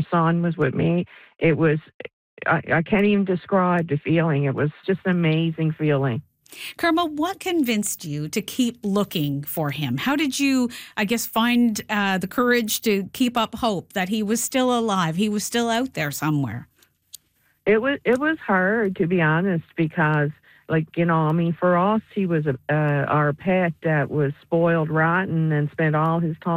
son was with me. It was, I can't even describe the feeling. It was just an amazing feeling. Karma, what convinced you to keep looking for him? How did you, I guess, find the courage to keep up hope that he was still alive, he was still out there somewhere? It was hard, to be honest, because, like, I mean, for us, he was our pet that was spoiled rotten and spent all his time